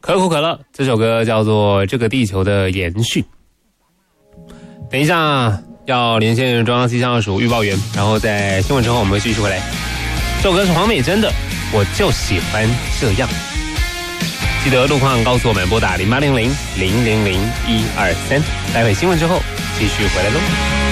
可口可乐这首歌叫做《这个地球的延续》。等一下要连线中央气象署预报员，然后在新闻之后我们会继续回来。这首歌是黄美珍的《我就喜欢这样》。记得路况告诉我们，拨打0800-000-123。待会新闻之后继续回来喽。